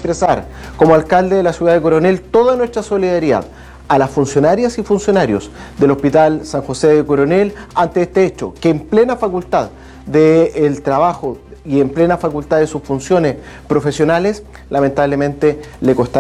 expresar como alcalde de la ciudad de Coronel toda nuestra solidaridad a las funcionarias y funcionarios del Hospital San José de Coronel ante este hecho, que en plena facultad del trabajo y en plena facultad de sus funciones profesionales, lamentablemente le costaron